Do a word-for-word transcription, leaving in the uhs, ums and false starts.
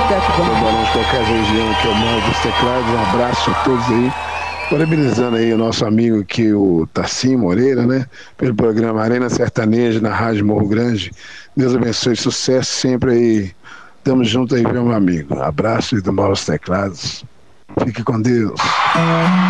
Tubarão de qualquer região que eu moro dos teclados. Um abraço a todos aí. Parabenizando aí o nosso amigo aqui, o Tassim Moreira, né? Pelo programa Arena Sertaneja na Rádio Morro Grande. Deus abençoe, sucesso sempre aí. Tamo junto aí, meu amigo. Abraço e do Maus Teclados. Fique com Deus.